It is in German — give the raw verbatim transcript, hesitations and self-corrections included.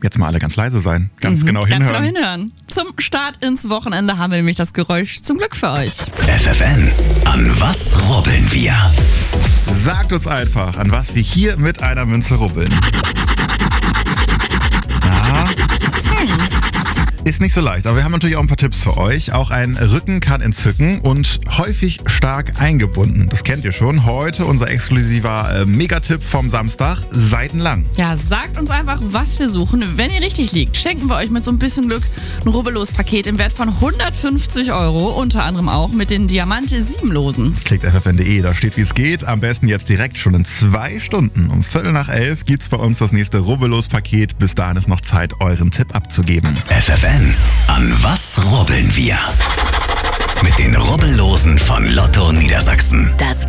Jetzt mal alle ganz leise sein. Ganz Mhm, genau ganz hinhören. genau hinhören. Zum Start ins Wochenende haben wir nämlich das Geräusch zum Glück für euch. F F N, an was rubbeln wir? Sagt uns einfach, an was wir hier mit einer Münze rubbeln. Ja. Ist nicht so leicht, aber wir haben natürlich auch ein paar Tipps für euch. Auch ein Rücken kann entzücken und häufig stark eingebunden. Das kennt ihr schon. Heute unser exklusiver äh, Megatipp vom Samstag, seitenlang. Ja, sagt uns einfach, was wir suchen. Wenn ihr richtig liegt, schenken wir euch mit so ein bisschen Glück ein Rubbellos-Paket im Wert von hundertfünfzig Euro. Unter anderem auch mit den Diamante sieben Losen. Klickt f f n punkt d e, da steht, wie es geht. Am besten jetzt direkt schon in zwei Stunden. Um Viertel nach elf gibt's bei uns das nächste Rubbellos-Paket. Bis dahin ist noch Zeit, euren Tipp abzugeben. F F N, an was rubbeln wir? Mit den Rubbellosen von Lotto Niedersachsen. Das